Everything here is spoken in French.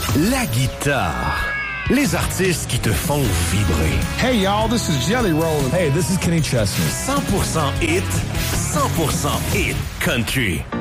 La guitare. Les artistes qui te font vibrer. Hey y'all, this is Jelly Roll. Hey, this is Kenny Chesney. 100% hit, 100% hit country.